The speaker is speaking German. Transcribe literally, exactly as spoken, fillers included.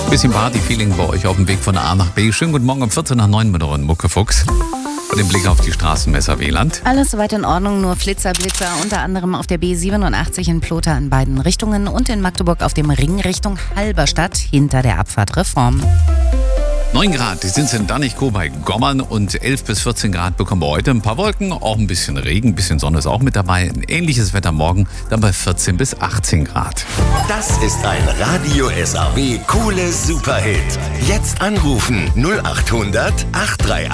Bisschen Party-Feeling bei euch auf dem Weg von A nach B. Schönen guten Morgen um vierzehn nach neun mit euren Muckefuchs. Und den Blick auf die Straßenmesser Wieland. Alles soweit in Ordnung, nur Flitzer, Blitzer, unter anderem auf der B siebenundachtzig in Plotha in beiden Richtungen und in Magdeburg auf dem Ring Richtung Halberstadt hinter der Abfahrt Reform. neun Grad, die sind in Dannich-Co bei Gommern und elf bis vierzehn Grad bekommen wir heute. Ein paar Wolken, auch ein bisschen Regen, ein bisschen Sonne ist auch mit dabei. Ein ähnliches Wetter morgen, dann bei vierzehn bis achtzehn Grad. Das ist ein Radio S A W Coole Superhit. Jetzt anrufen null acht hundert acht drei